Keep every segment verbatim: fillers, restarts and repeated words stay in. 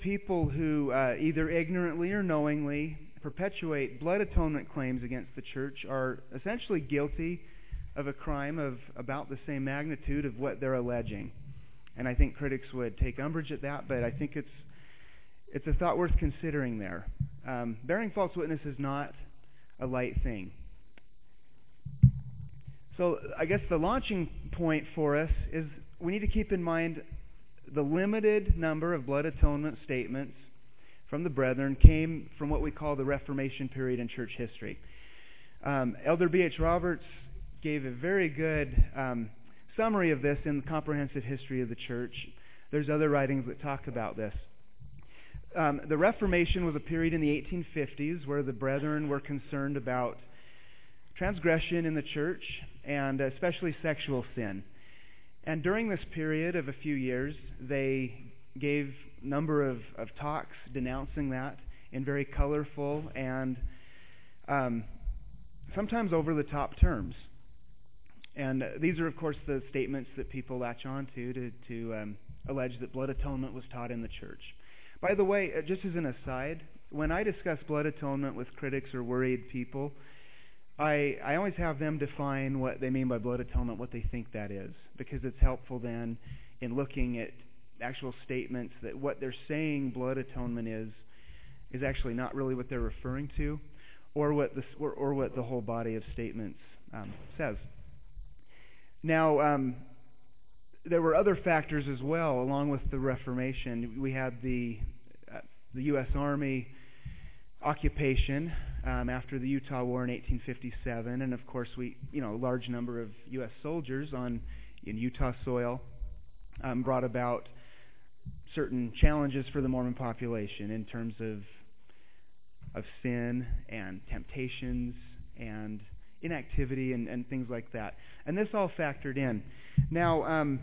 people who uh, either ignorantly or knowingly perpetuate blood atonement claims against the church are essentially guilty of a crime of about the same magnitude of what they're alleging. And I think critics would take umbrage at that, but I think it's it's a thought worth considering there. Um, bearing false witness is not a light thing. So I guess the launching point for us is we need to keep in mind the limited number of blood atonement statements from the brethren came from what we call the Reformation period in church history. Um, Elder B H Roberts gave a very good um, summary of this in the Comprehensive History of the Church. There's other writings that talk about this. Um, the Reformation was a period in the eighteen fifties where the brethren were concerned about transgression in the church and especially sexual sin. And during this period of a few years, they gave a number of, of talks denouncing that in very colorful and um, sometimes over-the-top terms. And uh, these are, of course, the statements that people latch on to to, to um, allege that blood atonement was taught in the church. By the way, uh, just as an aside, when I discuss blood atonement with critics or worried people, I, I always have them define what they mean by blood atonement, what they think that is, because it's helpful then in looking at actual statements that what they're saying blood atonement is is actually not really what they're referring to, or what the or, or what the whole body of statements um, says. Now, um, there were other factors as well along with the Reformation. We had the uh, the U S Army occupation um, after the Utah War in eighteen fifty-seven, and of course, we you know a large number of U S soldiers on in Utah soil um, brought about certain challenges for the Mormon population in terms of of sin and temptations and inactivity and, and things like that. And this all factored in. Now, um,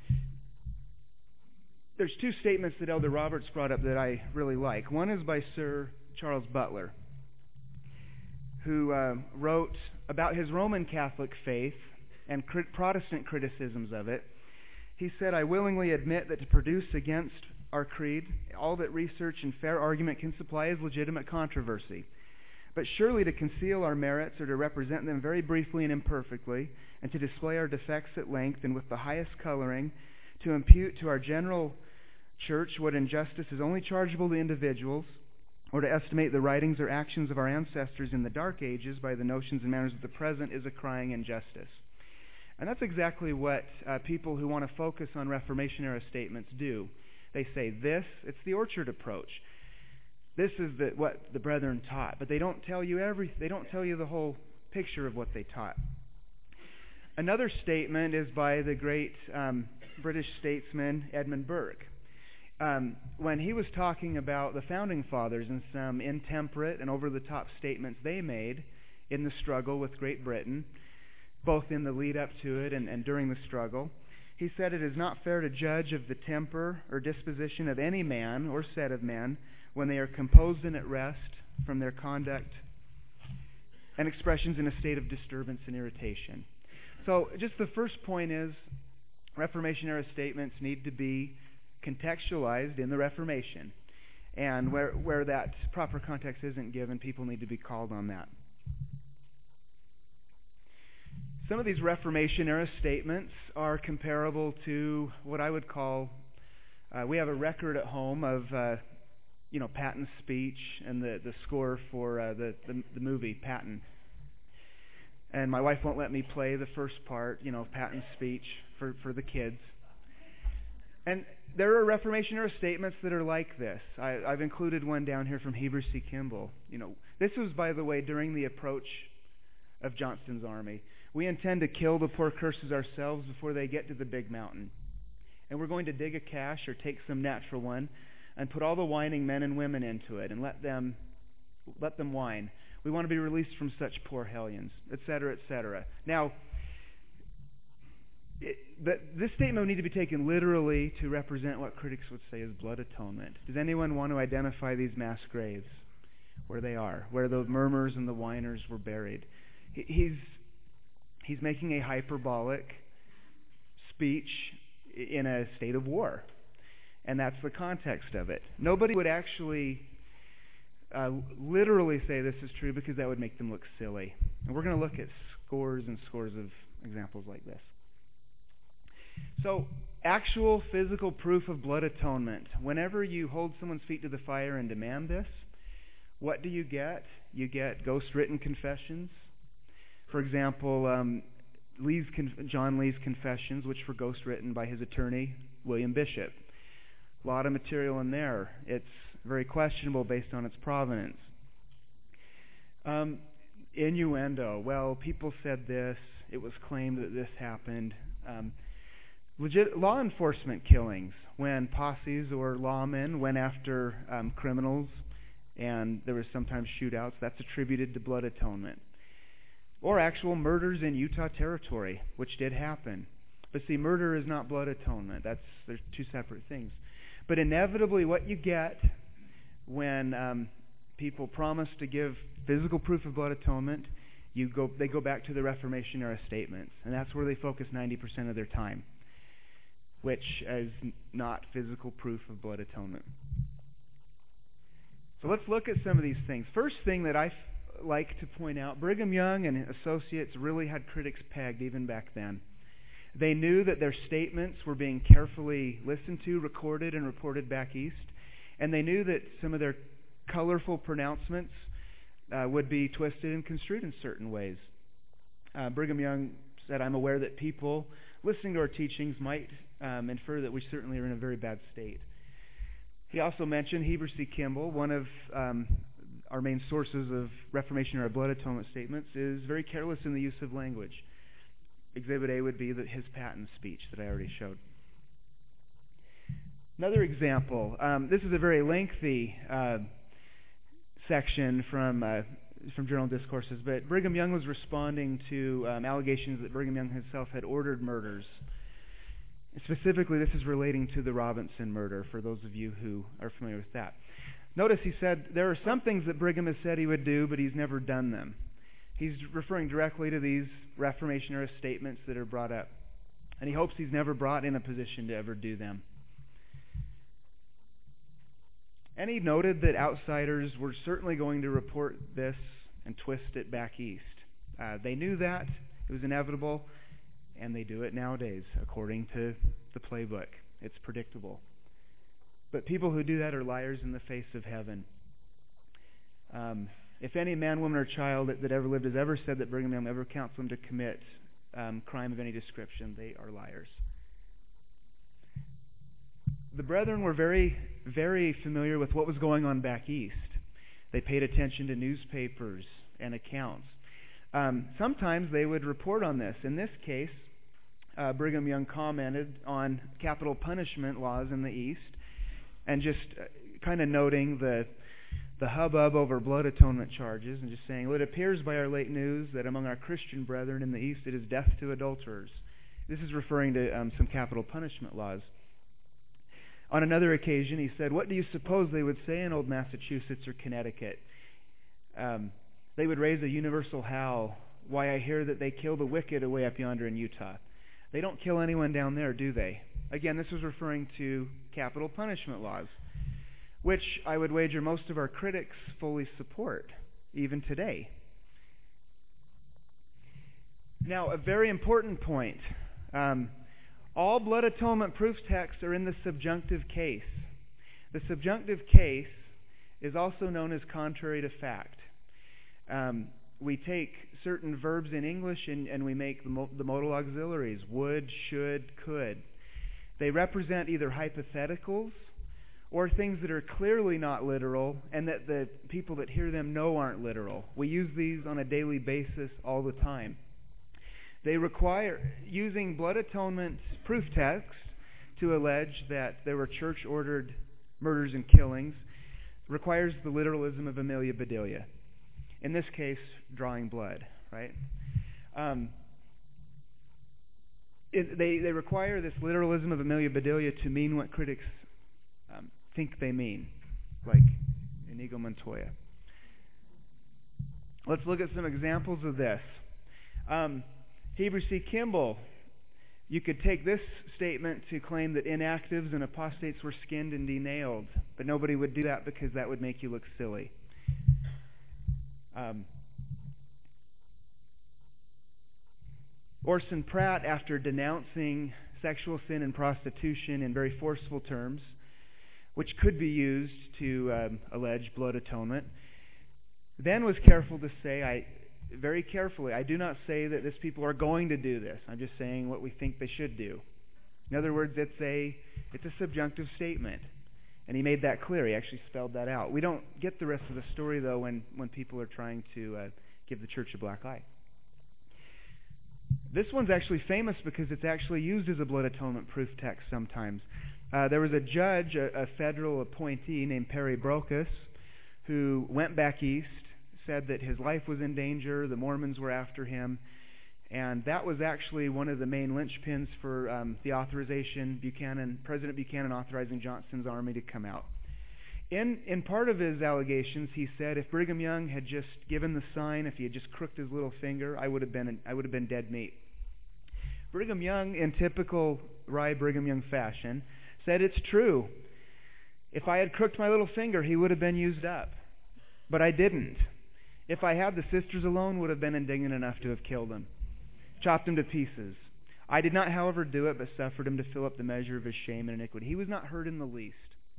there's two statements that Elder Roberts brought up that I really like. One is by Sir Charles Butler, who uh, wrote about his Roman Catholic faith and crit- Protestant criticisms of it. He said, "I willingly admit that to produce against our creed all that research and fair argument can supply is legitimate controversy. But surely to conceal our merits or to represent them very briefly and imperfectly, and to display our defects at length and with the highest coloring, to impute to our general church what injustice is only chargeable to individuals, or to estimate the writings or actions of our ancestors in the dark ages by the notions and manners of the present is a crying injustice." And that's exactly what uh, people who want to focus on Reformation-era statements do. They say this, it's the orchard approach. This is the, what the brethren taught, but they don't tell you every, they don't tell you the whole picture of what they taught. Another statement is by the great um, British statesman Edmund Burke. Um, when he was talking about the Founding Fathers and some intemperate and over-the-top statements they made in the struggle with Great Britain, both in the lead-up to it and, and during the struggle, he said, "It is not fair to judge of the temper or disposition of any man or set of men when they are composed and at rest from their conduct and expressions in a state of disturbance and irritation." So just the first point is Reformation-era statements need to be contextualized in the Reformation. And where, where that proper context isn't given, people need to be called on that. Some of these Reformation-era statements are comparable to what I would call, uh, we have a record at home of, uh, you know, Patton's speech and the, the score for uh, the, the the movie Patton. And my wife won't let me play the first part, you know, Patton's speech for, for the kids. And there are Reformation-era statements that are like this. I, I've included one down here from Heber C. Kimball. You know, this was, by the way, during the approach of Johnston's army. "We intend to kill the poor curses ourselves before they get to the big mountain. And we're going to dig a cache or take some natural one and put all the whining men and women into it and let them let them whine. We want to be released from such poor hellions," et cetera, et cetera. Now, it, the, this statement would need to be taken literally to represent what critics would say is blood atonement. Does anyone want to identify these mass graves, where they are, where the murmurs and the whiners were buried? He, he's he's making a hyperbolic speech in a state of war. And that's the context of it. Nobody would actually uh, literally say this is true because that would make them look silly. And we're going to look at scores and scores of examples like this. So, actual physical proof of blood atonement. Whenever you hold someone's feet to the fire and demand this, what do you get? You get ghost-written confessions. For example, um, Lee's John Lee's confessions, which were ghost-written by his attorney, William Bishop. A lot of material in there. It's very questionable based on its provenance. Um, innuendo. Well, people said this. It was claimed that this happened. Um, legit law enforcement killings, when posses or lawmen went after um, criminals, and there was sometimes shootouts. That's attributed to blood atonement. Or actual murders in Utah Territory, which did happen. But see, murder is not blood atonement. That's there's two separate things. But inevitably, what you get when um, people promise to give physical proof of blood atonement, you go they go back to the Reformation era statements, and that's where they focus ninety percent of their time, which is not physical proof of blood atonement. So let's look at some of these things. First thing that I f- like to point out, Brigham Young and associates really had critics pegged even back then. They knew that their statements were being carefully listened to, recorded, and reported back east. And they knew that some of their colorful pronouncements uh, would be twisted and construed in certain ways. Uh, Brigham Young said, "I'm aware that people listening to our teachings might um, infer that we certainly are in a very bad state." He also mentioned Heber C. Kimball, one of um, our main sources of Reformation era blood atonement statements, is very careless in the use of language. Exhibit A would be the, his patent speech that I already showed. Another example. Um, this is a very lengthy uh, section from uh, from Journal of Discourses, but Brigham Young was responding to um, allegations that Brigham Young himself had ordered murders. Specifically, this is relating to the Robinson murder, for those of you who are familiar with that. Notice he said, there are some things that Brigham has said he would do, but he's never done them. He's referring directly to these Reformation-era statements that are brought up. And he hopes he's never brought in a position to ever do them. And he noted that outsiders were certainly going to report this and twist it back east. Uh, they knew that. It was inevitable. And they do it nowadays, according to the playbook. It's predictable. But people who do that are liars in the face of heaven. Um, if any man, woman, or child that, that ever lived has ever said that Brigham Young ever counseled them to commit um, crime of any description, they are liars. The brethren were very, very familiar with what was going on back east. They paid attention to newspapers and accounts. Um, sometimes they would report on this. In this case, uh, Brigham Young commented on capital punishment laws in the East, and just uh, kind of noting the the hubbub over blood atonement charges, and just saying, well, it appears by our late news that among our Christian brethren in the East it is death to adulterers. This is referring to um, some capital punishment laws. On another occasion, he said, what do you suppose they would say in old Massachusetts or Connecticut? Um, they would raise a universal howl, why I hear that they kill the wicked away up yonder in Utah. They don't kill anyone down there, do they? Again, this was referring to capital punishment laws, which I would wager most of our critics fully support, even today. Now, a very important point. Um, all blood atonement proof texts are in the subjunctive case. The subjunctive case is also known as contrary to fact. Um, we take certain verbs in English and, and we make the, mo- the modal auxiliaries, would, should, could. They represent either hypotheticals or things that are clearly not literal and that the people that hear them know aren't literal. We use these on a daily basis all the time. They require, using blood atonement proof texts to allege that there were church-ordered murders and killings, requires the literalism of Amelia Bedelia. In this case, drawing blood, right? Um, it, they, they require this literalism of Amelia Bedelia to mean what critics um, think they mean, like Inigo Montoya. Let's look at some examples of this. Um, Heber C. Kimball You could take this statement to claim that inactives and apostates were skinned and denailed, but nobody would do that because that would make you look silly. Um, Orson Pratt, after denouncing sexual sin and prostitution in very forceful terms, which could be used to um, allege blood atonement, then was careful to say, I very carefully, I do not say that these people are going to do this. I'm just saying what we think they should do. In other words, it's a it's a subjunctive statement. And he made that clear. He actually spelled that out. We don't get the rest of the story, though, when, when people are trying to uh, give the church a black eye. This one's actually famous because it's actually used as a blood atonement proof text sometimes. Uh, there was a judge, a, a federal appointee named Perry Brocus, who went back east, said that his life was in danger, the Mormons were after him, and that was actually one of the main linchpins for um, the authorization, Buchanan, President Buchanan authorizing Johnston's army to come out. In in part of his allegations, he said, if Brigham Young had just given the sign, if he had just crooked his little finger, I would have been I would have been dead meat. Brigham Young, in typical wry Brigham Young fashion, said it's true. If I had crooked my little finger, he would have been used up. But I didn't. If I had, the sisters alone would have been indignant enough to have killed him, chopped him to pieces. I did not, however, do it, but suffered him to fill up the measure of his shame and iniquity. He was not hurt in the least.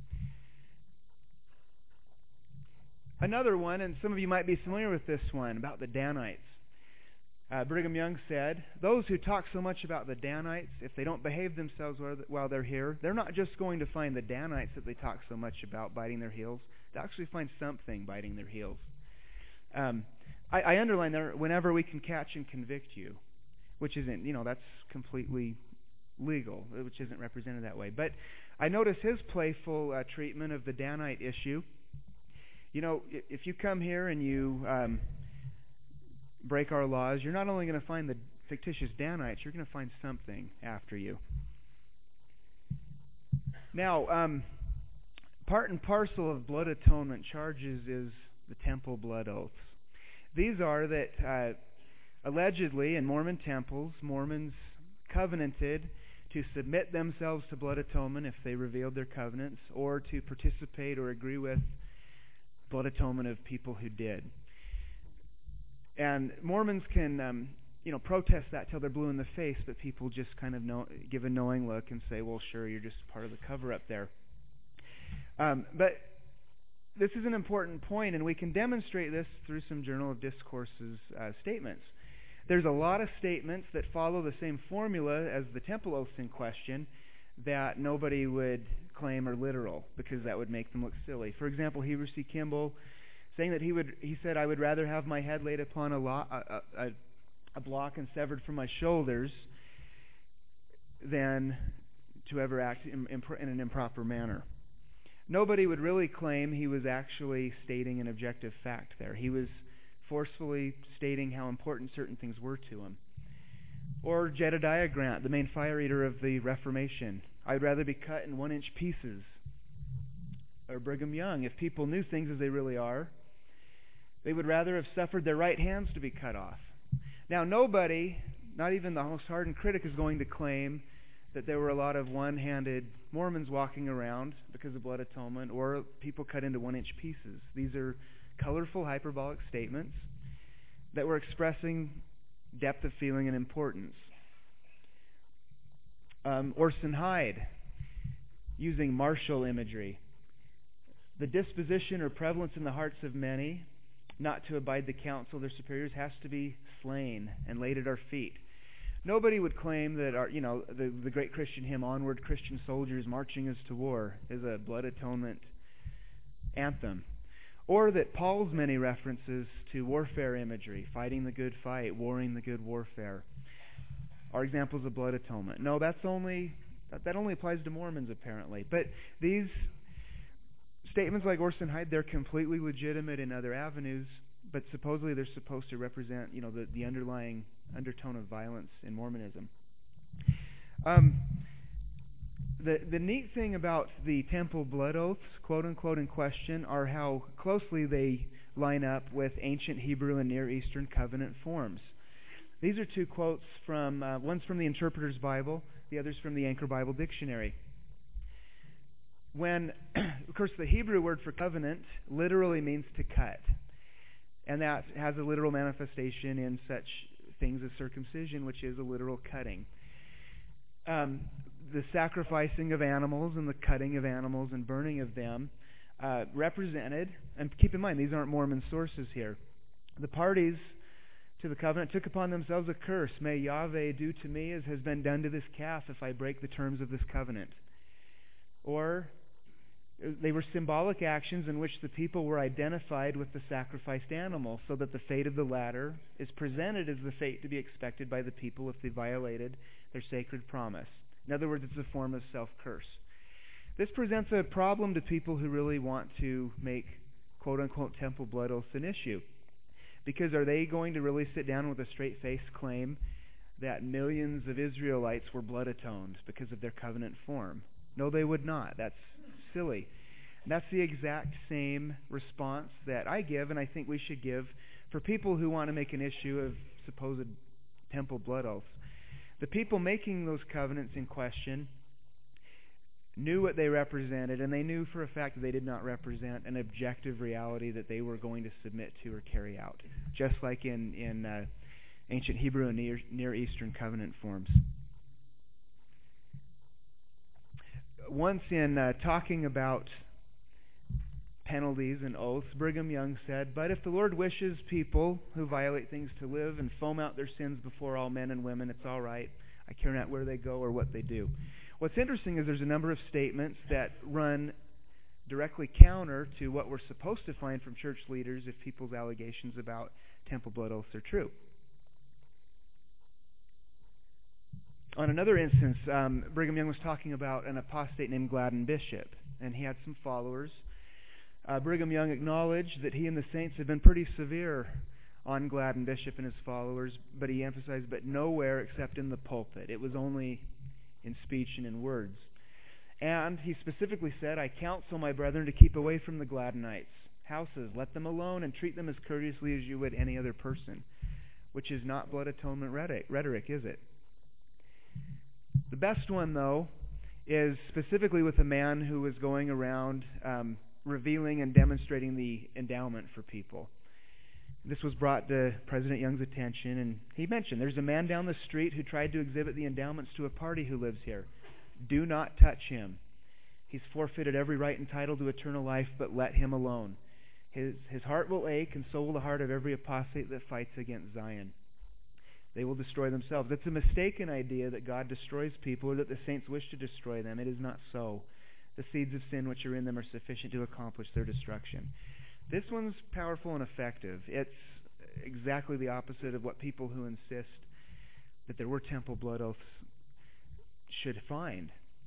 Another one, and some of you might be familiar with this one, about the Danites. Uh, Brigham Young said, those who talk so much about the Danites, if they don't behave themselves while they're here, they're not just going to find the Danites that they talk so much about biting their heels. They'll actually find something biting their heels. Um, I, I underline there, whenever we can catch and convict you, which isn't, you know, that's completely legal, which isn't represented that way. But I notice his playful uh, treatment of the Danite issue. You know, if you come here and you um, break our laws, you're not only going to find the fictitious Danites, you're going to find something after you. Now, um, part and parcel of blood atonement charges is the temple blood oaths. These are that uh, allegedly in Mormon temples, Mormons covenanted to submit themselves to blood atonement if they revealed their covenants, or to participate or agree with blood atonement of people who did. And Mormons can, um, you know, protest that till they're blue in the face, but people just kind of know, give a knowing look and say, well, sure, you're just part of the cover-up there. Um, but this is an important point, and we can demonstrate this through some Journal of Discourses uh, statements. There's a lot of statements that follow the same formula as the temple oaths in question that nobody would claim are literal, because that would make them look silly. For example, Heber C. Kimball saying that he would, he said, I would rather have my head laid upon a, lo- a, a, a block and severed from my shoulders than to ever act in, in an improper manner. Nobody would really claim he was actually stating an objective fact there. He was forcefully stating how important certain things were to him. Or Jedediah Grant, the main fire eater of the Reformation. I'd rather be cut in one-inch pieces. Or Brigham Young, if people knew things as they really are, they would rather have suffered their right hands to be cut off. Now, nobody, not even the most hardened critic, is going to claim that there were a lot of one-handed Mormons walking around because of blood atonement, or people cut into one-inch pieces. These are colorful, hyperbolic statements that were expressing depth of feeling and importance. Um, Orson Hyde, using martial imagery. The disposition or prevalence in the hearts of many not to abide the counsel of their superiors has to be slain and laid at our feet. Nobody would claim that our, you know, the, the great Christian hymn, Onward Christian Soldiers Marching Us to War, is a blood atonement anthem. Or that Paul's many references to warfare imagery, fighting the good fight, warring the good warfare, are examples of blood atonement. No, that's only that, that only applies to Mormons, apparently. But these statements like Orson Hyde, they're completely legitimate in other avenues, but supposedly they're supposed to represent, you know, the, the underlying undertone of violence in Mormonism. Um, the the neat thing about the temple blood oaths, quote unquote, in question, are how closely they line up with ancient Hebrew and Near Eastern covenant forms. These are two quotes from, uh, one's from the Interpreter's Bible, the other's from the Anchor Bible Dictionary. When, of course, the Hebrew word for covenant literally means to cut. And that has a literal manifestation in such things as circumcision, which is a literal cutting. Um, the sacrificing of animals and the cutting of animals and burning of them uh, represented, and keep in mind, these aren't Mormon sources here, the parties to the covenant took upon themselves a curse. May Yahweh do to me as has been done to this calf if I break the terms of this covenant. Or they were symbolic actions in which the people were identified with the sacrificed animal, so that the fate of the latter is presented as the fate to be expected by the people if they violated their sacred promise. In other words, it's a form of self-curse. This presents a problem to people who really want to make quote-unquote temple blood oaths an issue. Because are they going to really sit down with a straight-faced claim that millions of Israelites were blood atoned because of their covenant form? No, they would not. That's silly. And that's the exact same response that I give, and I think we should give for people who want to make an issue of supposed temple blood oaths. The people making those covenants in question knew what they represented, and they knew for a fact that they did not represent an objective reality that they were going to submit to or carry out, just like in, in uh, ancient Hebrew and Near, Near Eastern covenant forms. Once in uh, talking about penalties and oaths, Brigham Young said, "But if the Lord wishes people who violate things to live and foam out their sins before all men and women, it's all right. I care not where they go or what they do." What's interesting is there's a number of statements that run directly counter to what we're supposed to find from church leaders if people's allegations about temple blood oaths are true. On another instance, um, Brigham Young was talking about an apostate named Gladden Bishop, and he had some followers. Uh, Brigham Young acknowledged that he and the saints had been pretty severe on Gladden Bishop and his followers, but he emphasized, but nowhere except in the pulpit. It was only in speech and in words. And he specifically said, "I counsel my brethren to keep away from the Gladdenites' houses. Let them alone and treat them as courteously as you would any other person," which is not blood atonement rhetoric, rhetoric, is it? The best one, though, is specifically with a man who was going around um, revealing and demonstrating the endowment for people. This was brought to President Young's attention, and he mentioned, "There's a man down the street who tried to exhibit the endowments to a party who lives here. Do not touch him. He's forfeited every right and title to eternal life, but let him alone. His, his heart will ache, and so will the heart of every apostate that fights against Zion. They will destroy themselves." It's a mistaken idea that God destroys people or that the saints wish to destroy them. It is not so. The seeds of sin which are in them are sufficient to accomplish their destruction. This one's powerful and effective. It's exactly the opposite of what people who insist that there were temple blood oaths should find.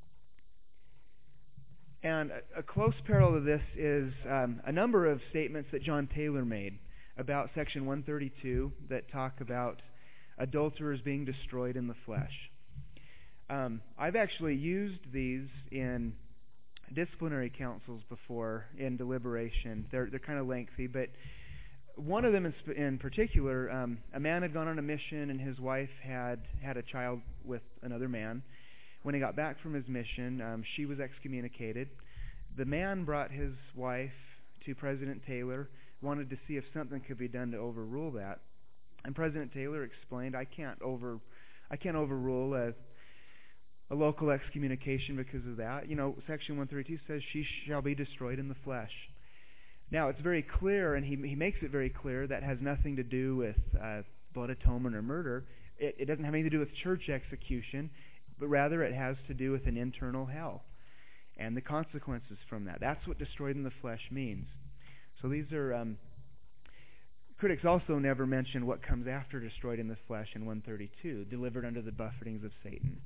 And a, a close parallel to this is um, a number of statements that John Taylor made about Section one thirty-two that talk about adulterers being destroyed in the flesh. Um, I've actually used these in disciplinary councils before in deliberation. They're they're kind of lengthy, but one of them in, sp- in particular, um, a man had gone on a mission and his wife had had a child with another man. When he got back from his mission, um, she was excommunicated. The man brought his wife to President Taylor, wanted to see if something could be done to overrule that. And President Taylor explained, I can't over, I can't overrule a, a local excommunication because of that. You know, Section one thirty-two says she shall be destroyed in the flesh. Now, it's very clear, and he he makes it very clear, that has nothing to do with uh, blood atonement or murder. It, it doesn't have anything to do with church execution, but rather it has to do with an internal hell and the consequences from that. That's what destroyed in the flesh means. So these are... Um, Critics also never mention what comes after destroyed in the flesh in one thirty-two, delivered under the buffetings of Satan.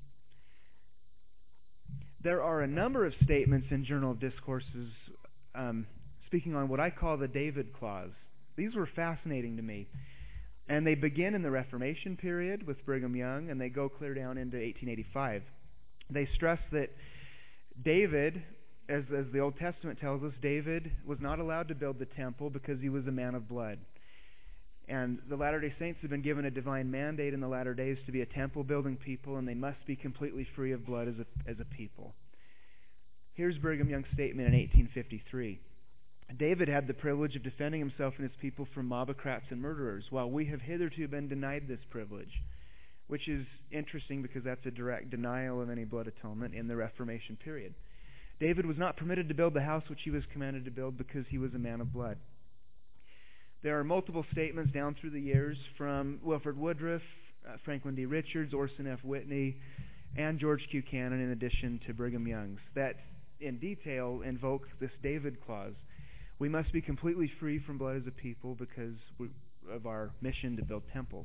There are a number of statements in Journal of Discourses um, speaking on what I call the David Clause. These were fascinating to me. And they begin in the Reformation period with Brigham Young, and they go clear down into eighteen eighty-five. They stress that David, as, as the Old Testament tells us, David was not allowed to build the temple because he was a man of blood. And the Latter-day Saints have been given a divine mandate in the latter days to be a temple-building people, and they must be completely free of blood as a, as a people. Here's Brigham Young's statement in eighteen fifty-three. David had the privilege of defending himself and his people from mobocrats and murderers, while we have hitherto been denied this privilege, which is interesting because that's a direct denial of any blood atonement in the Reformation period. David was not permitted to build the house which he was commanded to build because he was a man of blood. There are multiple statements down through the years from Wilford Woodruff, uh, Franklin D. Richards, Orson F. Whitney, and George Q. Cannon, in addition to Brigham Young's, that in detail invoke this David clause. We must be completely free from blood as a people because we, of our mission to build temples.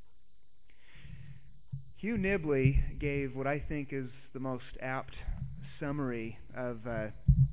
Hugh Nibley gave what I think is the most apt summary of uh,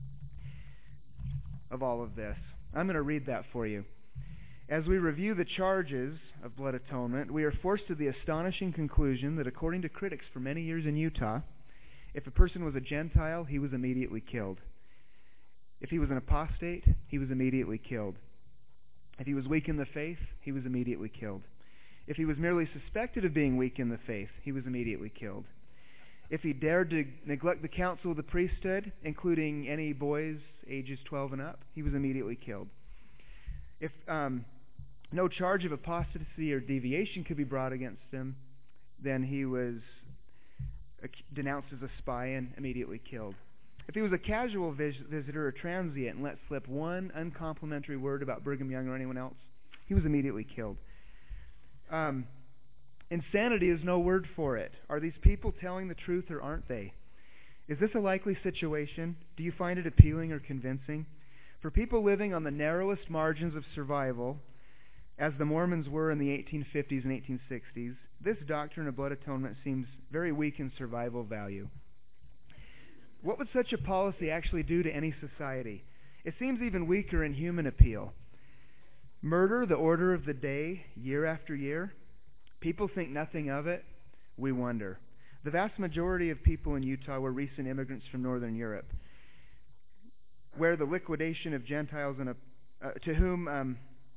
of all of this. I'm going to read that for you. As we review the charges of blood atonement, we are forced to the astonishing conclusion that according to critics for many years in Utah, if a person was a Gentile, he was immediately killed. If he was an apostate, he was immediately killed. If he was weak in the faith, he was immediately killed. If he was merely suspected of being weak in the faith, he was immediately killed. If he dared to neglect the counsel of the priesthood, including any boys ages twelve and up, he was immediately killed. If um, no charge of apostasy or deviation could be brought against him, then he was denounced as a spy and immediately killed. If he was a casual vis- visitor or transient and let slip one uncomplimentary word about Brigham Young or anyone else, he was immediately killed. Um, insanity is no word for it. Are these people telling the truth or aren't they? Is this a likely situation? Do you find it appealing or convincing? For people living on the narrowest margins of survival, as the Mormons were in the eighteen fifties and eighteen sixties, this doctrine of blood atonement seems very weak in survival value. What would such a policy actually do to any society? It seems even weaker in human appeal. Murder, the order of the day, year after year. People think nothing of it. We wonder. The vast majority of people in Utah were recent immigrants from Northern Europe, where the liquidation of Gentiles and a, uh, to whom, um,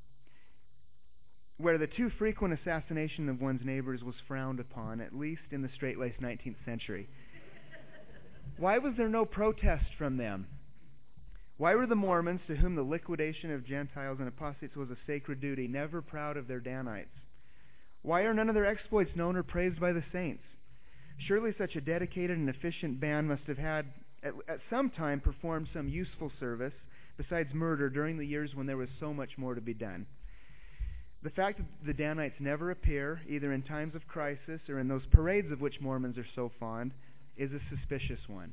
where the too frequent assassination of one's neighbors was frowned upon, at least in the straight-laced nineteenth century. Why was there no protest from them? Why were the Mormons, to whom the liquidation of Gentiles and apostates was a sacred duty, never proud of their Danites? Why are none of their exploits known or praised by the saints? Surely such a dedicated and efficient band must have had, at, at some time, performed some useful service, besides murder, during the years when there was so much more to be done. The fact that the Danites never appear, either in times of crisis or in those parades of which Mormons are so fond, is a suspicious one.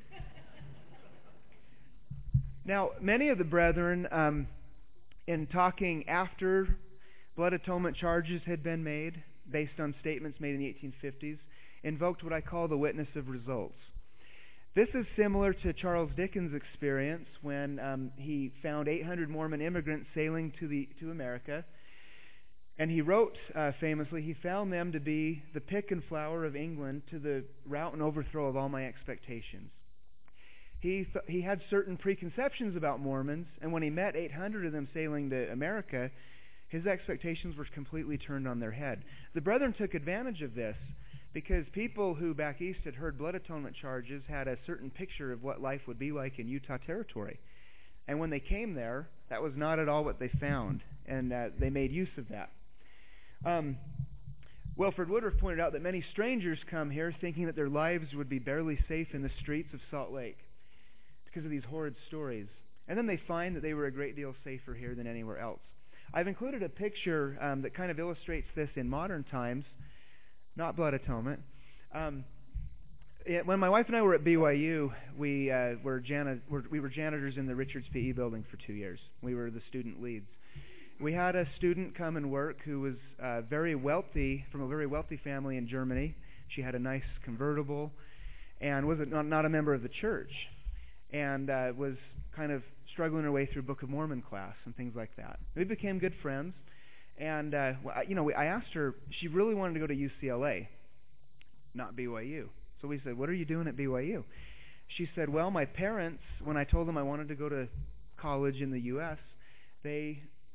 Now, many of the brethren, um, in talking after blood atonement charges had been made, based on statements made in the eighteen fifties, invoked what I call the witness of results. This is similar to Charles Dickens' experience when um, he found eight hundred Mormon immigrants sailing to the to America. And he wrote uh, famously, he found them to be the pick and flower of England, to the rout and overthrow of all my expectations. He th- he had certain preconceptions about Mormons, and when he met eight hundred of them sailing to America, his expectations were completely turned on their head. The brethren took advantage of this because people who back east had heard blood atonement charges had a certain picture of what life would be like in Utah territory. And when they came there, that was not at all what they found, and uh, they made use of that. Um, Wilford Woodruff pointed out that many strangers come here thinking that their lives would be barely safe in the streets of Salt Lake because of these horrid stories. And then they find that they were a great deal safer here than anywhere else. I've included a picture um, that kind of illustrates this in modern times, not blood atonement. Um, it, when my wife and I were at B Y U, we uh, were, jani- were we were janitors in the Richards P E building for two years. We were the student leads. We had a student come and work who was uh, very wealthy, from a very wealthy family in Germany. She had a nice convertible and was not, not a member of the church, and uh, was kind of struggling her way through Book of Mormon class and things like that. We became good friends, and uh, you know, I asked her, she really wanted to go to U C L A, not B Y U. So we said, what are you doing at B Y U? She said, well, my parents, when I told them I wanted to go to college in the U S, they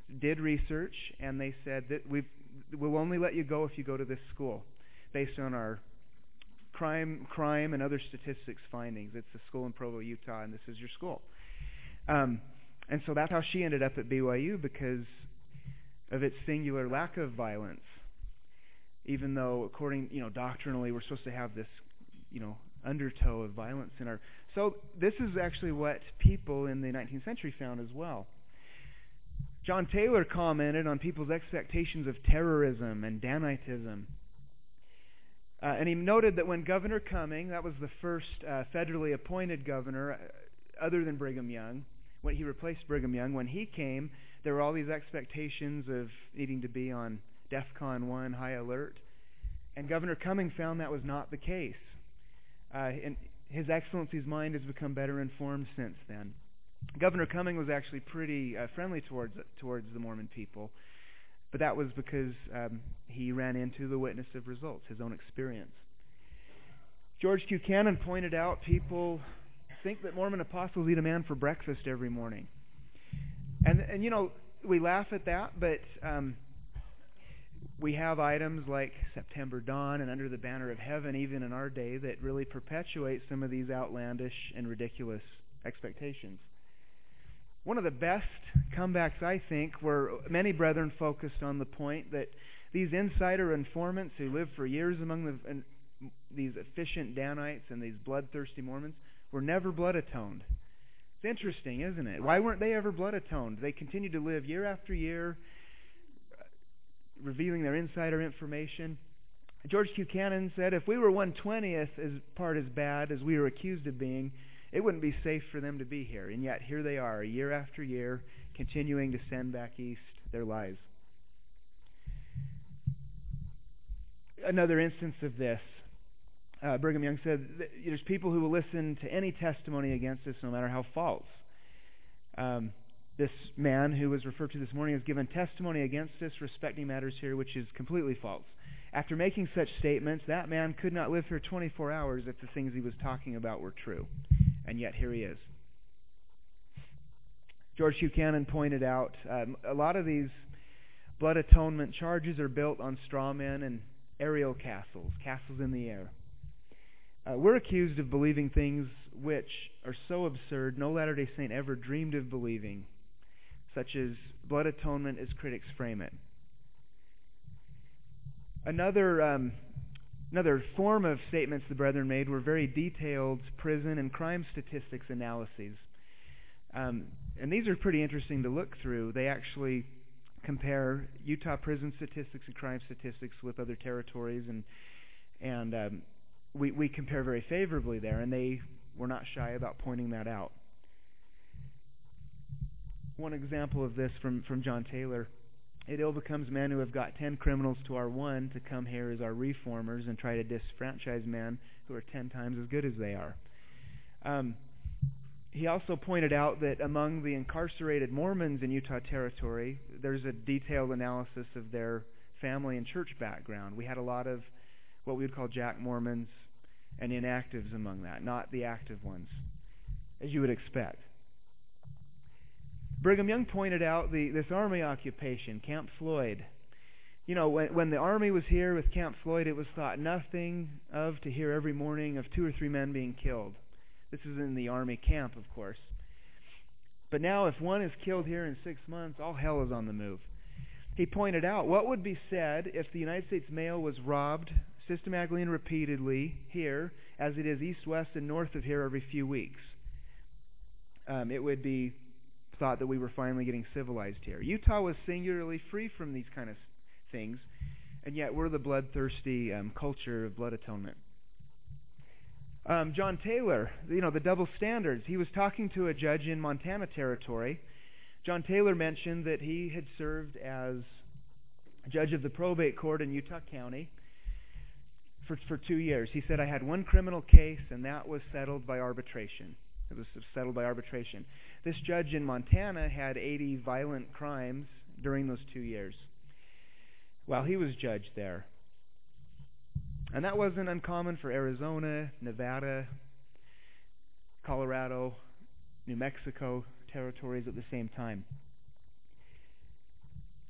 did research, and they said that we've, we'll only let you go if you go to this school, based on our crime, crime and other statistics findings. It's a school in Provo, Utah, and this is your school. Um, and so that's how she ended up at B Y U, because of its singular lack of violence. Even though, according, you know, doctrinally, we're supposed to have this, you know, undertow of violence in our... So this is actually what people in the nineteenth century found as well. John Taylor commented on people's expectations of terrorism and Danitism. Uh, and he noted that when Governor Cumming, that was the first uh, federally appointed governor, uh, other than Brigham Young, when he replaced Brigham Young, when he came, there were all these expectations of needing to be on DEFCON one, high alert. And Governor Cumming found that was not the case. Uh, and His Excellency's mind has become better informed since then. Governor Cumming was actually pretty uh, friendly towards towards the Mormon people, but that was because um, he ran into the witness of results, his own experience. George Buchanan pointed out people think that Mormon apostles eat a man for breakfast every morning. And, and you know, we laugh at that, but um, we have items like September Dawn and Under the Banner of Heaven, even in our day, that really perpetuate some of these outlandish and ridiculous expectations. One of the best comebacks, I think, were many brethren focused on the point that these insider informants who lived for years among the, and these efficient Danites and these bloodthirsty Mormons were never blood atoned. It's interesting, isn't it? Why weren't they ever blood atoned? They continued to live year after year, revealing their insider information. George Buchanan said, if we were one twentieth as part as bad as we were accused of being, it wouldn't be safe for them to be here. And yet here they are, year after year, continuing to send back east their lies. Another instance of this, uh, Brigham Young said, there's people who will listen to any testimony against us, no matter how false. Um, this man who was referred to this morning has given testimony against us respecting matters here, which is completely false. After making such statements, that man could not live here twenty-four hours if the things he was talking about were true. And yet here he is. George Buchanan pointed out um, a lot of these blood atonement charges are built on straw men and aerial castles, castles in the air. Uh, we're accused of believing things which are so absurd no Latter-day Saint ever dreamed of believing, such as blood atonement as critics frame it. Another um, another form of statements the brethren made were very detailed prison and crime statistics analyses. Um, and these are pretty interesting to look through. They actually compare Utah prison statistics and crime statistics with other territories, and and um, we, we compare very favorably there, and they were not shy about pointing that out. One example of this from, from John Taylor: it ill becomes men who have got ten criminals to our one to come here as our reformers and try to disfranchise men who are ten times as good as they are. Um, he also pointed out that among the incarcerated Mormons in Utah Territory, there's a detailed analysis of their family and church background. We had a lot of what we would call Jack Mormons and inactives among that, not the active ones, as you would expect. Brigham Young pointed out the this army occupation, Camp Floyd. You know, when, when the army was here with Camp Floyd, it was thought nothing of to hear every morning of two or three men being killed. This is in the army camp, of course. But now if one is killed here in six months, all hell is on the move. He pointed out what would be said if the United States mail was robbed systematically and repeatedly here, as it is east, west, and north of here every few weeks. Um, it would be thought that we were finally getting civilized here. Utah was singularly free from these kind of things, and yet we're the bloodthirsty um, culture of blood atonement. Um, John Taylor, you know, the double standards. He was talking to a judge in Montana Territory. John Taylor mentioned that he had served as judge of the probate court in Utah County for, for two years. He said, I had one criminal case, and that was settled by arbitration. It was settled by arbitration. This judge in Montana had eighty violent crimes during those two years while he was judge there. And that wasn't uncommon for Arizona, Nevada, Colorado, New Mexico territories at the same time.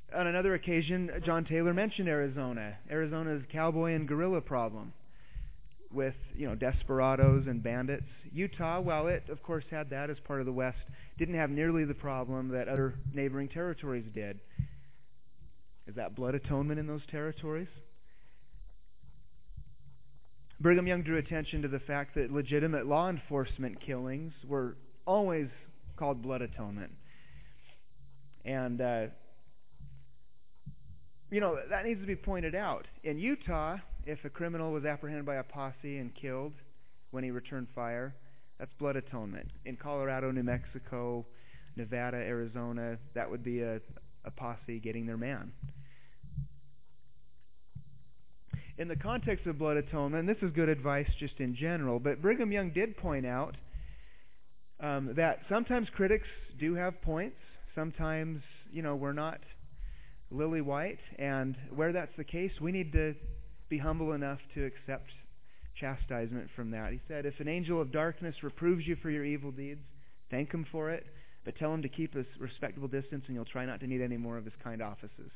On another occasion, John Taylor mentioned Arizona, Arizona's cowboy and guerrilla problem with, you know, desperados and bandits. Utah, while it, of course, had that as part of the West, didn't have nearly the problem that other neighboring territories did. Is that blood atonement in those territories? Brigham Young drew attention to the fact that legitimate law enforcement killings were always called blood atonement. And, uh, you know, that needs to be pointed out. In Utah, if a criminal was apprehended by a posse and killed when he returned fire, that's blood atonement. In Colorado, New Mexico, Nevada, Arizona, that would be a, a posse getting their man. In the context of blood atonement, this is good advice just in general, but Brigham Young did point out um, that sometimes critics do have points. Sometimes, you know, we're not lily white, and where that's the case, we need to be humble enough to accept chastisement from that. He said, if an angel of darkness reproves you for your evil deeds, thank him for it, but tell him to keep a respectable distance, and you'll try not to need any more of his kind offices.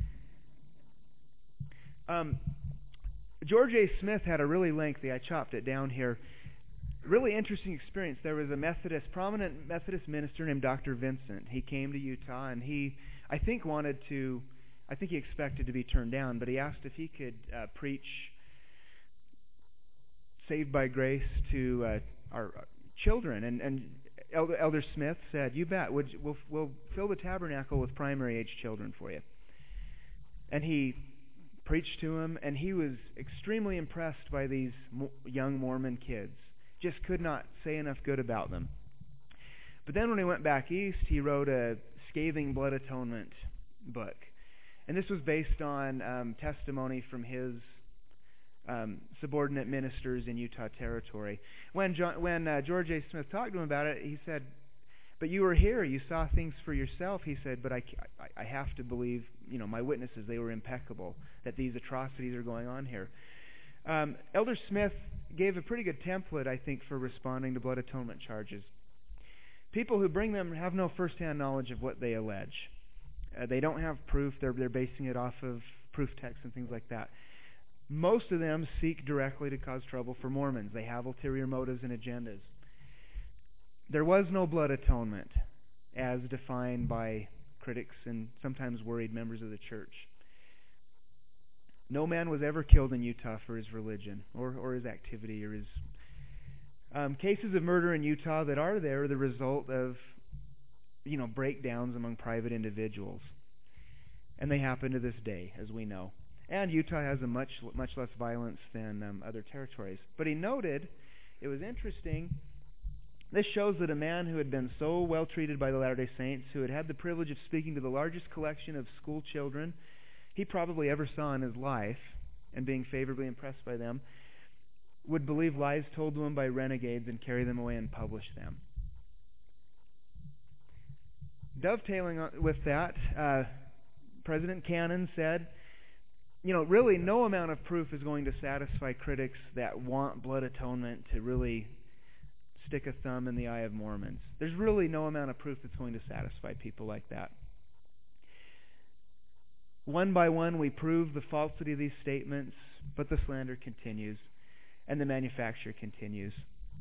Um, George A. Smith had a really lengthy, I chopped it down here, really interesting experience. There was a Methodist, prominent Methodist minister named Doctor Vincent. He came to Utah, and he, I think, wanted to, I think he expected to be turned down, but he asked if he could uh, preach saved by grace to uh, our children. And, and Elder, Elder Smith said, you bet, would, we'll, we'll fill the tabernacle with primary age children for you. And he preached to him, and he was extremely impressed by these mo- young Mormon kids. Just could not say enough good about them. But then when he went back east, he wrote a scathing blood atonement book. And this was based on um, testimony from his um, subordinate ministers in Utah Territory. When, John, when uh, George A. Smith talked to him about it, he said, but you were here, you saw things for yourself. He said, but I, I, I have to believe, you know, my witnesses, they were impeccable, that these atrocities are going on here. Um, Elder Smith gave a pretty good template, I think, for responding to blood atonement charges. People who bring them have no first-hand knowledge of what they allege. Uh, they don't have proof. They're, they're basing it off of proof texts and things like that. Most of them seek directly to cause trouble for Mormons. They have ulterior motives and agendas. There was no blood atonement as defined by critics and sometimes worried members of the church. No man was ever killed in Utah for his religion or, or his activity or his um, cases of murder in Utah that are there are the result of, you know, breakdowns among private individuals, and they happen to this day, as we know. And Utah has a much much less violence than um, other territories. But he noted, it was interesting. This shows that a man who had been so well treated by the Latter-day Saints, who had had the privilege of speaking to the largest collection of school children he probably ever saw in his life, and being favorably impressed by them, would believe lies told to him by renegades and carry them away and publish them. Dovetailing with that, uh, President Cannon said, you know, really no amount of proof is going to satisfy critics that want blood atonement to really stick a thumb in the eye of Mormons. There's really no amount of proof that's going to satisfy people like that. One by one, we prove the falsity of these statements, but the slander continues, and the manufacture continues.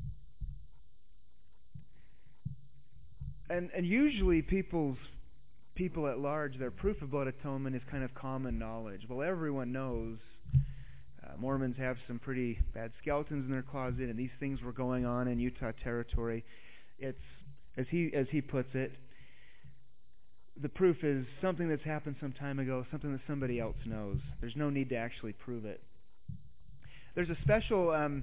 And, and usually people's people at large, their proof of blood atonement is kind of common knowledge. Well, everyone knows uh, Mormons have some pretty bad skeletons in their closet, and these things were going on in Utah Territory. It's, as he as he puts it, the proof is something that's happened some time ago, something that somebody else knows. There's no need to actually prove it. There's a special um,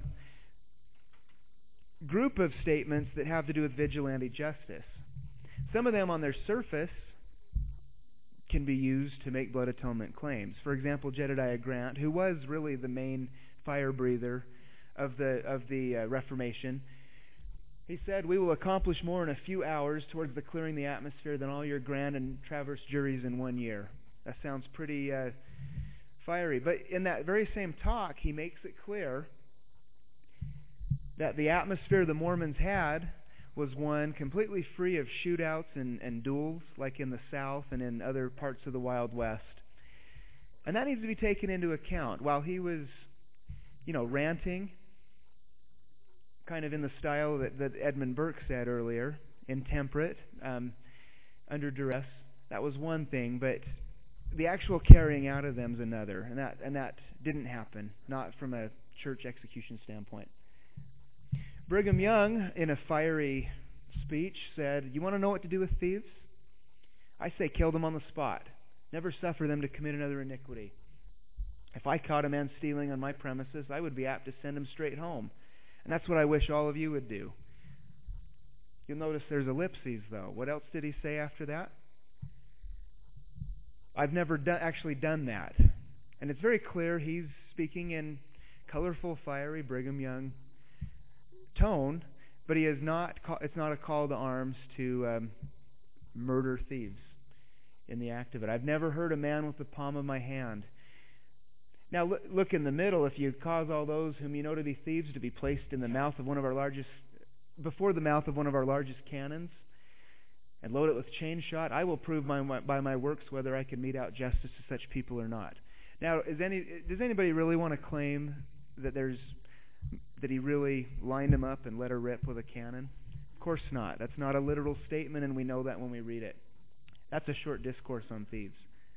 group of statements that have to do with vigilante justice. Some of them on their surface can be used to make blood atonement claims. For example, Jedediah Grant, who was really the main fire breather of the of the uh, Reformation, he said, "We will accomplish more in a few hours towards the clearing the atmosphere than all your grand and traverse juries in one year." That sounds pretty uh, fiery. But in that very same talk, he makes it clear that the atmosphere the Mormons had was one completely free of shootouts and, and duels like in the South and in other parts of the Wild West. And that needs to be taken into account. While he was, you know, ranting, kind of in the style that, that Edmund Burke said earlier, intemperate, um, under duress, that was one thing, but the actual carrying out of them is another, and that and that didn't happen, not from a church execution standpoint. Brigham Young, in a fiery speech, said, "You want to know what to do with thieves? I say kill them on the spot. Never suffer them to commit another iniquity. If I caught a man stealing on my premises, I would be apt to send him straight home. And that's what I wish all of you would do." You'll notice there's ellipses, though. What else did he say after that? I've never do- actually done that. And it's very clear he's speaking in colorful, fiery Brigham Young tone, but he is not. Ca- it's not a call to arms to um, murder thieves in the act of it. I've never heard a man with the palm of my hand. Now look, look in the middle. If you cause all those whom you know to be thieves to be placed in the mouth of one of our largest, before the mouth of one of our largest cannons, and load it with chain shot, I will prove my, my, by my works whether I can mete out justice to such people or not. Now, is any does anybody really want to claim that there's that he really lined him up and let her rip with a cannon? Of course not. That's not a literal statement, and we know that when we read it. That's a short discourse on thieves.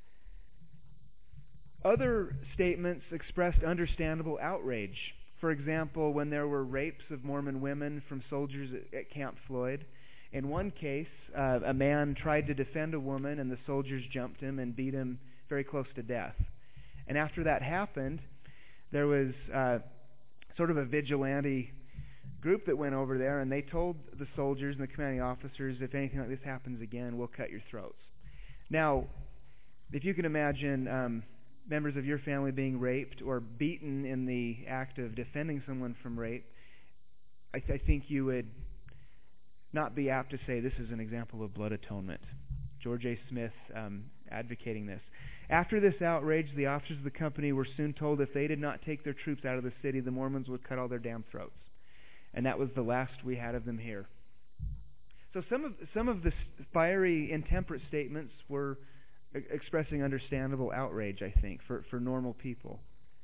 Other statements expressed understandable outrage. For example, when there were rapes of Mormon women from soldiers at, at Camp Floyd, in one case, uh, a man tried to defend a woman, and the soldiers jumped him and beat him very close to death. And after that happened, there was uh, sort of a vigilante group that went over there, and they told the soldiers and the commanding officers, if anything like this happens again, we'll cut your throats. Now, if you can imagine um, members of your family being raped or beaten in the act of defending someone from rape, I, th- I think you would not be apt to say this is an example of blood atonement. George A. Smith um, advocating this. After this outrage, the officers of the company were soon told if they did not take their troops out of the city, the Mormons would cut all their damn throats. And that was the last we had of them here. So some of some of the fiery, intemperate statements were e- expressing understandable outrage, I think, for, for normal people.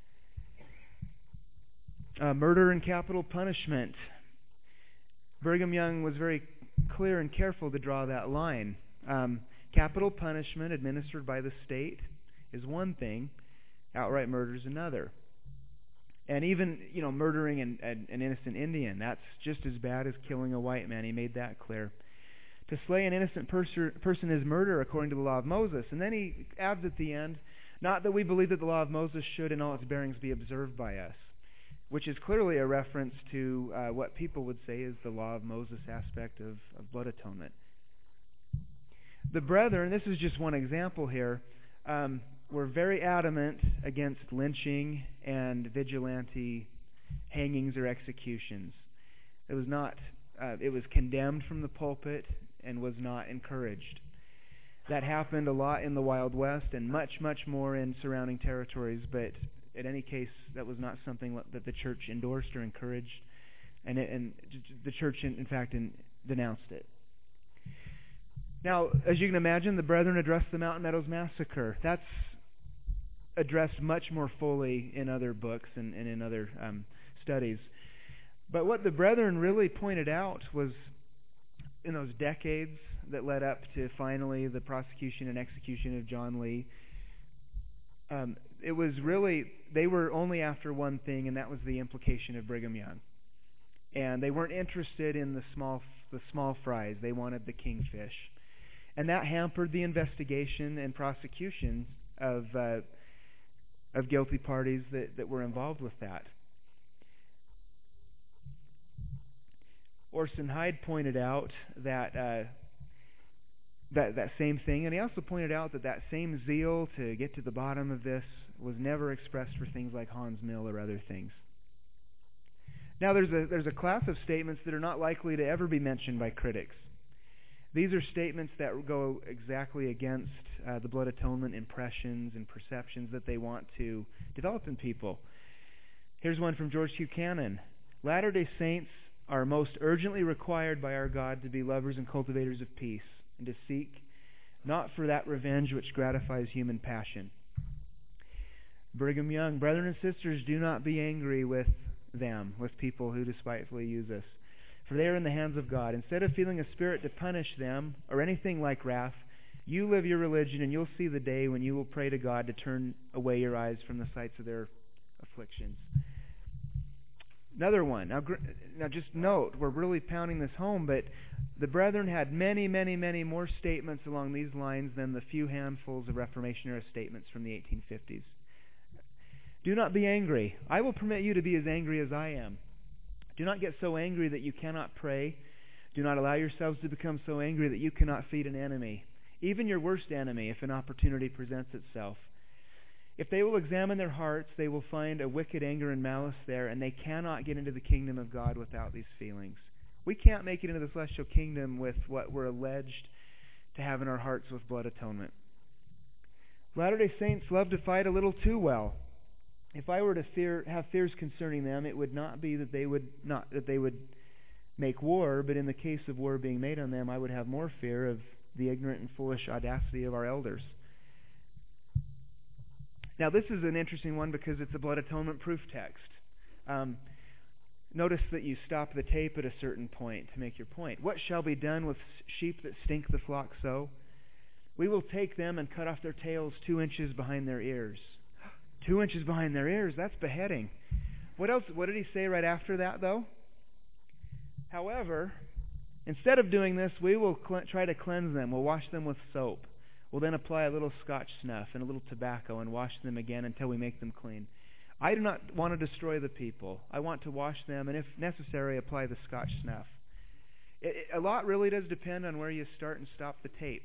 Uh, murder and capital punishment. Brigham Young was very clear and careful to draw that line. Um, capital punishment administered by the state is one thing, outright murder is another. And even, you know, murdering an, an, an innocent Indian, that's just as bad as killing a white man. He made that clear. To slay an innocent pers- person is murder according to the law of Moses. And then he adds at the end, not that we believe that the law of Moses should in all its bearings be observed by us, which is clearly a reference to uh, what people would say is the law of Moses aspect of, of blood atonement. The brethren, this is just one example here, um, were very adamant against lynching and vigilante hangings or executions. It was not. Uh, it was condemned from the pulpit and was not encouraged. That happened a lot in the Wild West and much, much more in surrounding territories, but in any case, that was not something that the church endorsed or encouraged, and, it, and the church, in, in fact, in, denounced it. Now, as you can imagine, the brethren addressed the Mountain Meadows Massacre. That's addressed much more fully in other books and, and in other um, studies. But what the brethren really pointed out was, in those decades that led up to finally the prosecution and execution of John Lee, um, it was really, they were only after one thing, and that was the implication of Brigham Young. And they weren't interested in the small the small fries. They wanted the kingfish. And that hampered the investigation and prosecution of uh, of guilty parties that, that were involved with that. Orson Hyde pointed out that uh, that that same thing, and he also pointed out that that same zeal to get to the bottom of this was never expressed for things like Haun's Mill or other things. Now, there's a there's a class of statements that are not likely to ever be mentioned by critics. These are statements that go exactly against uh, the blood atonement impressions and perceptions that they want to develop in people. Here's one from George Buchanan. Latter-day Saints are most urgently required by our God to be lovers and cultivators of peace, and to seek not for that revenge which gratifies human passion. Brigham Young, brethren and sisters, do not be angry with them, with people who despitefully use us, for they are in the hands of God. Instead of feeling a spirit to punish them, or anything like wrath, you live your religion, and you'll see the day when you will pray to God to turn away your eyes from the sights of their afflictions. Another one. Now, now just note, we're really pounding this home, but the brethren had many, many, many more statements along these lines than the few handfuls of Reformation-era statements from the eighteen fifties. Do not be angry. I will permit you to be as angry as I am. Do not get so angry that you cannot pray. Do not allow yourselves to become so angry that you cannot feed an enemy, even your worst enemy, if an opportunity presents itself. If they will examine their hearts, they will find a wicked anger and malice there, and they cannot get into the kingdom of God without these feelings. We can't make it into the celestial kingdom with what we're alleged to have in our hearts with blood atonement. Latter-day Saints love to fight a little too well. If I were to fear, have fears concerning them, it would not be that they would not that they would make war, but in the case of war being made on them, I would have more fear of the ignorant and foolish audacity of our elders. Now, this is an interesting one because it's a blood atonement proof text. Um, notice that you stop the tape at a certain point to make your point. What shall be done with sheep that stink the flock so? We will take them and cut off their tails two inches behind their ears. Two inches behind their ears, that's beheading. What else? What did he say right after that, though? However, instead of doing this, we will cl- try to cleanse them. We'll wash them with soap. We'll then apply a little Scotch snuff and a little tobacco and wash them again until we make them clean. I do not want to destroy the people. I want to wash them and, if necessary, apply the Scotch snuff. It, it, a lot really does depend on where you start and stop the tape.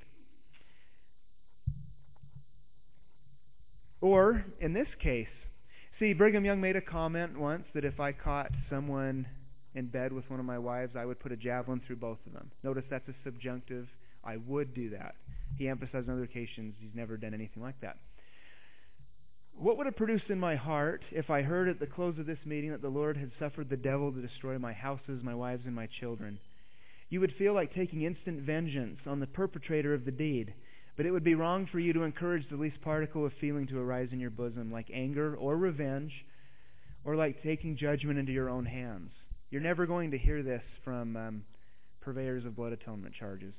Or, in this case, see, Brigham Young made a comment once that if I caught someone in bed with one of my wives, I would put a javelin through both of them. Notice that's a subjunctive. I would do that. He emphasized on other occasions he's never done anything like that. What would have produced in my heart if I heard at the close of this meeting that the Lord had suffered the devil to destroy my houses, my wives, and my children? You would feel like taking instant vengeance on the perpetrator of the deed, but it would be wrong for you to encourage the least particle of feeling to arise in your bosom, like anger or revenge, or like taking judgment into your own hands. You're never going to hear this from um, purveyors of blood atonement charges.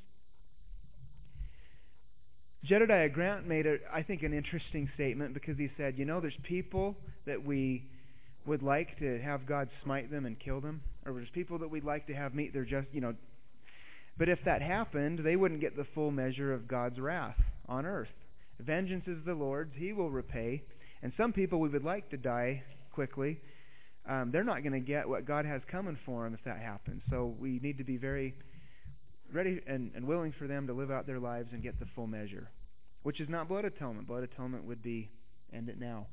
Jedediah Grant made, a, I think, an interesting statement because he said, you know, there's people that we would like to have God smite them and kill them, or there's people that we'd like to have meet their just, you know, but if that happened, they wouldn't get the full measure of God's wrath on earth. Vengeance is the Lord's. He will repay. And some people we would like to die quickly, um, they're not going to get what God has coming for them if that happens. So we need to be very ready and, and willing for them to live out their lives and get the full measure, which is not blood atonement. Blood atonement would be end it now.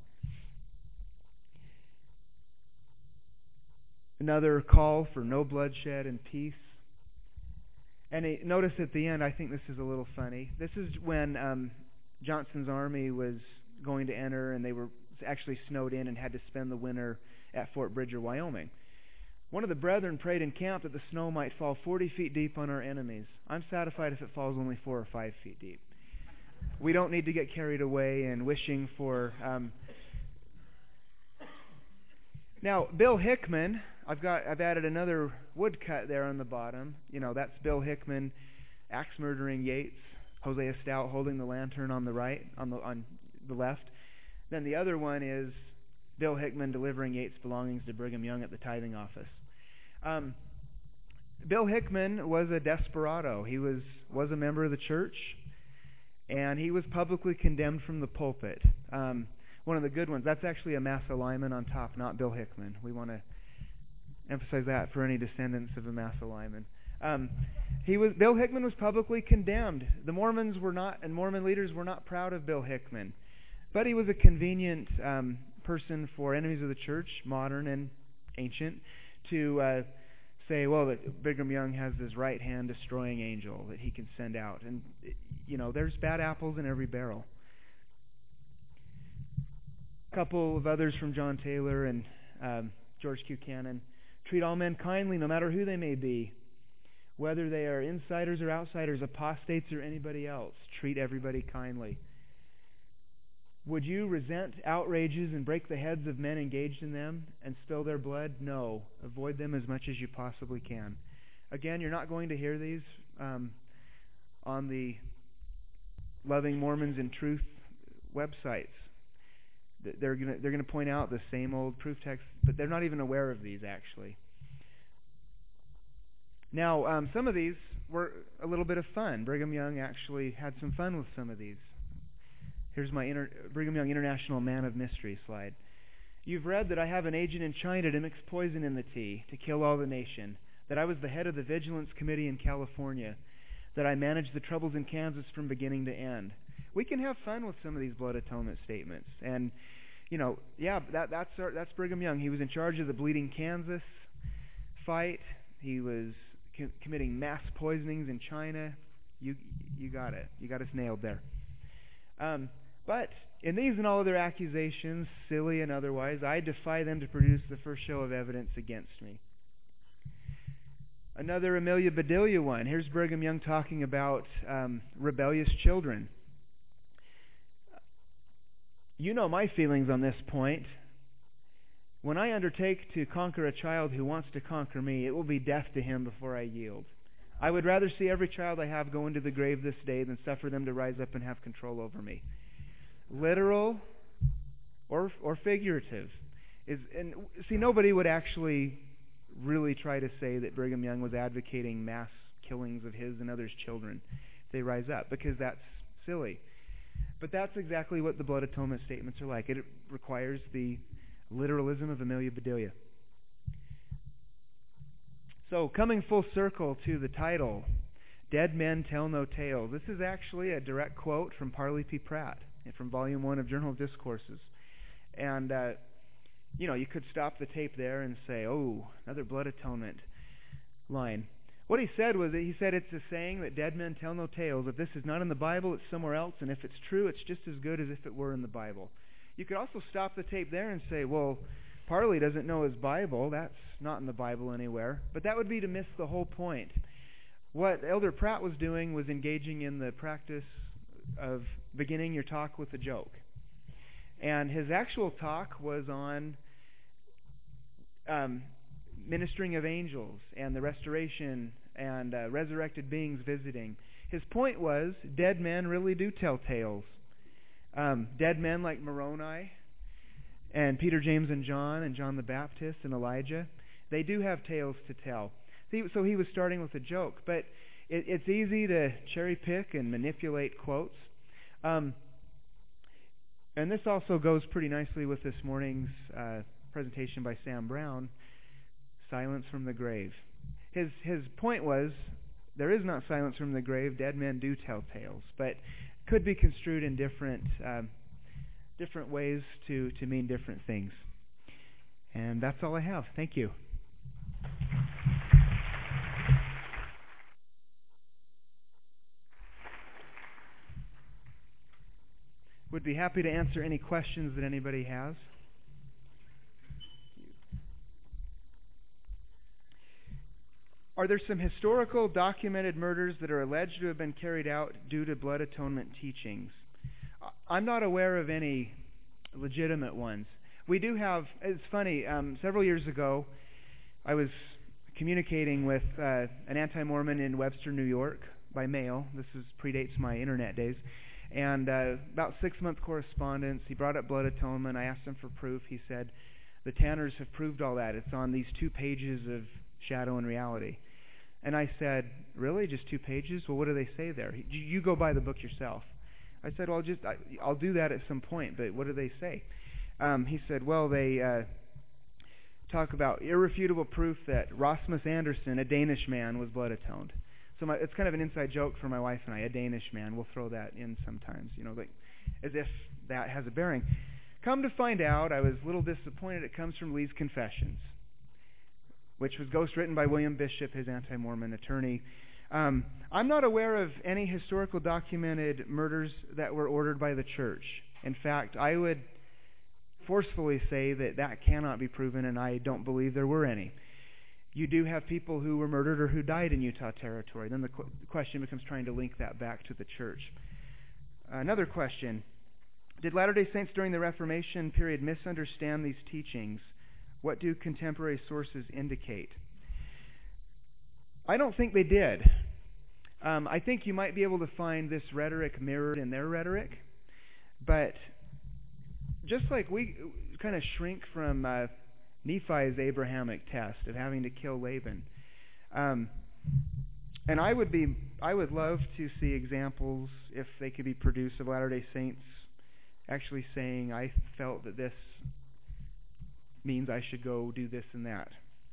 Another call for no bloodshed and peace. And it, notice at the end, I think this is a little funny. This is when um, Johnson's army was going to enter, and they were actually snowed in and had to spend the winter at Fort Bridger, Wyoming. One of the brethren prayed in camp that the snow might fall forty feet deep on our enemies. I'm satisfied if it falls only four or five feet deep. We don't need to get carried away and wishing for... Um... Now, Bill Hickman... I've got I've added another woodcut there on the bottom. You know, that's Bill Hickman axe murdering Yates, Hosea Stout holding the lantern on the right, on the on the left. Then the other one is Bill Hickman delivering Yates' belongings to Brigham Young at the tithing office. Um, Bill Hickman was a desperado. He was was a member of the church, and he was publicly condemned from the pulpit. Um, one of the good ones. That's actually a Massa Lyman on top, not Bill Hickman. We want to emphasize that for any descendants of Amasa Lyman. Um, he was Bill Hickman was publicly condemned. The Mormons were not, and Mormon leaders were not proud of Bill Hickman, but he was a convenient um, person for enemies of the church, modern and ancient, to uh, say, well, that Brigham Young has this right hand destroying angel that he can send out, and you know, there's bad apples in every barrel. A couple of others from John Taylor and um, George Q. Cannon Treat all men kindly, no matter who they may be. Whether they are insiders or outsiders, apostates or anybody else, treat everybody kindly. Would you resent outrages and break the heads of men engaged in them and spill their blood? No. Avoid them as much as you possibly can. Again, you're not going to hear these um, on the Loving Mormons in Truth websites. They're going to they're going to point out the same old proof texts, but they're not even aware of these, actually. Now, um, some of these were a little bit of fun. Brigham Young actually had some fun with some of these. Here's my inter- Brigham Young International Man of Mystery slide. You've read that I have an agent in China to mix poison in the tea to kill all the nation, that I was the head of the Vigilance Committee in California, that I managed the troubles in Kansas from beginning to end. We can have fun with some of these blood atonement statements. And, you know, yeah, that, that's our, that's Brigham Young. He was in charge of the Bleeding Kansas fight. He was co- committing mass poisonings in China. You you got it. You got us nailed there. Um, but in these and all other accusations, silly and otherwise, I defy them to produce the first show of evidence against me. Another Amelia Bedelia one. Here's Brigham Young talking about um, rebellious children. You know my feelings on this point. When I undertake to conquer a child who wants to conquer me, it will be death to him before I yield. I would rather see every child I have go into the grave this day than suffer them to rise up and have control over me. Literal or or figurative. Is and see, nobody would actually really try to say that Brigham Young was advocating mass killings of his and others' children if they rise up, because that's silly. But that's exactly what the blood atonement statements are like. It requires the literalism of Amelia Bedelia. So, coming full circle to the title, Dead Men Tell No Tales. This is actually a direct quote from Parley P. Pratt from Volume one of Journal of Discourses. And, uh, you know, you could stop the tape there and say, oh, another blood atonement line. What he said was that he said it's a saying that dead men tell no tales. If this is not in the Bible, it's somewhere else. And if it's true, it's just as good as if it were in the Bible. You could also stop the tape there and say, well, Parley doesn't know his Bible. That's not in the Bible anywhere. But that would be to miss the whole point. What Elder Pratt was doing was engaging in the practice of beginning your talk with a joke. And his actual talk was on um, ministering of angels and the restoration and uh, resurrected beings visiting. His point was, dead men really do tell tales. Um, dead men like Moroni and Peter, James, and John, and John the Baptist and Elijah, they do have tales to tell. So he was starting with a joke, but it, it's easy to cherry pick and manipulate quotes. Um, and this also goes pretty nicely with this morning's uh, presentation by Sam Brown, Silence from the Grave. His his point was, there is not silence from the grave. Dead men do tell tales, but could be construed in different um, different ways to, to mean different things. And that's all I have. Thank you. Would be happy to answer any questions that anybody has. Are there some historical documented murders that are alleged to have been carried out due to blood atonement teachings? I'm not aware of any legitimate ones. We do have, it's funny, um, several years ago I was communicating with uh, an anti-Mormon in Webster, New York by mail. This is predates my internet days. And uh, about six-month correspondence. He brought up blood atonement. I asked him for proof. He said, the Tanners have proved all that. It's on these two pages of Shadow and Reality. And I said, really? Just two pages? Well, what do they say there? He, you go buy the book yourself. I said, well, just I, I'll do that at some point, but what do they say? Um, he said, well, they uh, talk about irrefutable proof that Rasmus Anderson, a Danish man, was blood atoned. So my, it's kind of an inside joke for my wife and I, a Danish man. We'll throw that in sometimes, you know, like as if that has a bearing. Come to find out, I was a little disappointed. It comes from Lee's Confessions, which was ghostwritten by William Bishop, his anti-Mormon attorney. Um, I'm not aware of any historical documented murders that were ordered by the church. In fact, I would forcefully say that that cannot be proven, and I don't believe there were any. you do have people who were murdered or who died in Utah Territory. Then the qu- question becomes trying to link that back to the church. Another question. Did Latter-day Saints during the Reformation period misunderstand these teachings? What do contemporary sources indicate? I don't think they did. Um, I think you might be able to find this rhetoric mirrored in their rhetoric, but just like we kind of shrink from uh, Nephi's Abrahamic test of having to kill Laban, um, and I would be, I would love to see examples, if they could be produced, of Latter-day Saints actually saying, "I felt that this means I should go do this and that."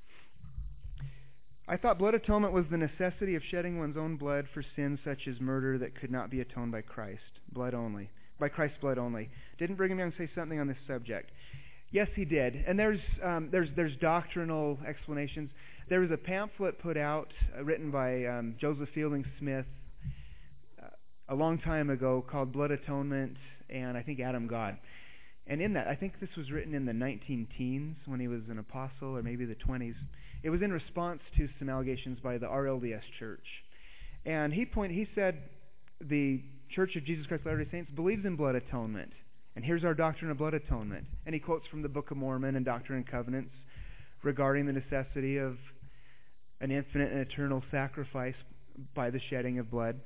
I thought blood atonement was the necessity of shedding one's own blood for sins such as murder that could not be atoned by Christ, blood only, by Christ's blood only. Didn't Brigham Young say something on this subject? Yes, he did. And there's um, there's there's doctrinal explanations. There was a pamphlet put out, uh, written by um, Joseph Fielding Smith uh, a long time ago, called Blood Atonement and I think Adam God. And in that, I think this was written in the nineteen teens when he was an apostle, or maybe the twenties. It was in response to some allegations by the R L D S Church. And he point, he said the Church of Jesus Christ of Latter-day Saints believes in blood atonement. And here's our doctrine of blood atonement. And he quotes from the Book of Mormon and Doctrine and Covenants regarding the necessity of an infinite and eternal sacrifice by the shedding of blood.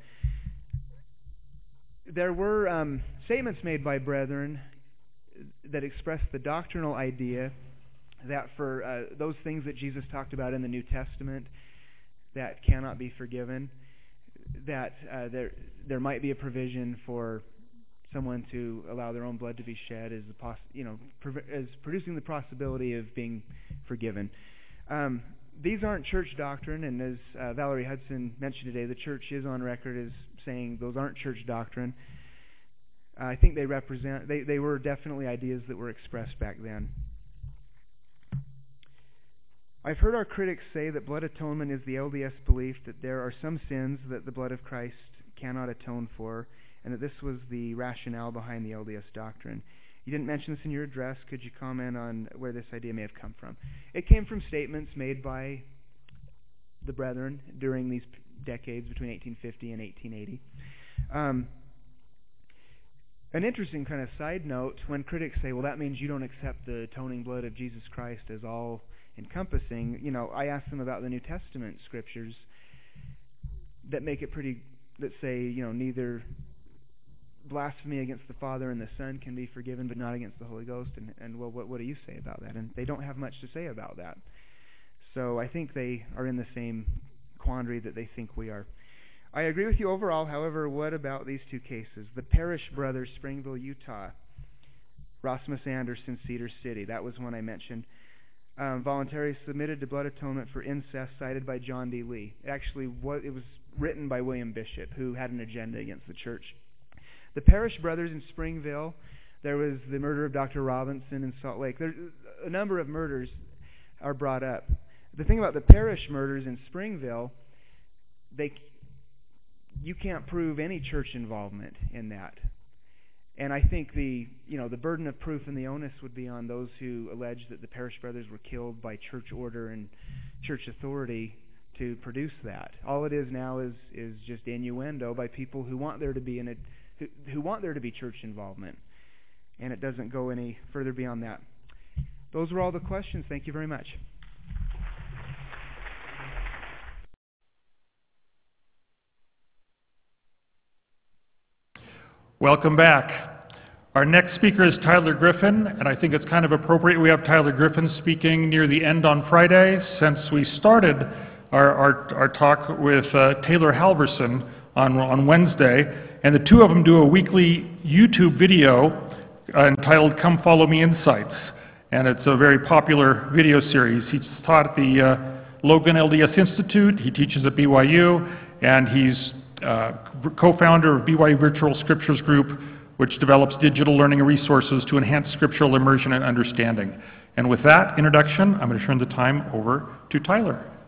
There were um, statements made by brethren that express the doctrinal idea that for uh, those things that Jesus talked about in the New Testament that cannot be forgiven, that uh, there there might be a provision for someone to allow their own blood to be shed as a poss- you know prov- as producing the possibility of being forgiven. Um, these aren't church doctrine, and as uh, Valerie Hudson mentioned today, the church is on record as saying those aren't church doctrine. Uh, I think they represent they, they were definitely ideas that were expressed back then. I've heard our critics say that blood atonement is the L D S belief that there are some sins that the blood of Christ cannot atone for, and that this was the rationale behind the L D S doctrine. You didn't mention this in your address. Could you comment on where this idea may have come from? It came from statements made by the brethren during these decades between eighteen fifty and eighteen eighty. Um, an interesting kind of side note, when critics say, well, that means you don't accept the atoning blood of Jesus Christ as all encompassing, you know, I asked them about the New Testament scriptures that make it pretty, that say, you know, neither blasphemy against the Father and the Son can be forgiven, but not against the Holy Ghost. And, and well, what, what do you say about that? And they don't have much to say about that. So I think they are in the same quandary that they think we are. I agree with you overall. However, what about these two cases? The Parrish brothers, Springville, Utah. Rasmus Anderson, Cedar City. That was one I mentioned. Um, voluntarily submitted to blood atonement for incest, cited by John D. Lee. Actually, what, it was written by William Bishop, who had an agenda against the church. The Parrish brothers in Springville, there was the murder of Doctor Robinson in Salt Lake. There's a number of murders are brought up. The thing about the Parrish murders in Springville, they you can't prove any church involvement in that. And I think the you know the burden of proof and the onus would be on those who allege that the Parrish brothers were killed by church order and church authority to produce that. All it is now is is just innuendo by people who want there to be an who, who want there to be church involvement, and it doesn't go any further beyond that. Those were all the questions. Thank you very much. Welcome back. Our next speaker is Tyler Griffin, and I think it's kind of appropriate we have Tyler Griffin speaking near the end on Friday, since we started our, our, our talk with uh, Taylor Halverson on, on Wednesday, and the two of them do a weekly YouTube video uh, entitled Come Follow Me Insights, and it's a very popular video series. He's taught at the uh, Logan L D S Institute, he teaches at B Y U, and he's Uh, co-founder of B Y U Virtual Scriptures Group, which develops digital learning resources to enhance scriptural immersion and understanding. And with that introduction, I'm going to turn the time over to Tyler.